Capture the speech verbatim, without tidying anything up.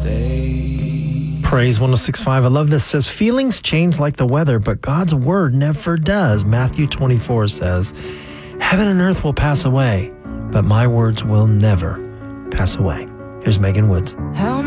stay. Praise one oh six point five. I love this. It says, feelings change like the weather, but God's word never does. Matthew twenty-four says, heaven and earth will pass away, but my words will never pass away. Here's Megan Woods. How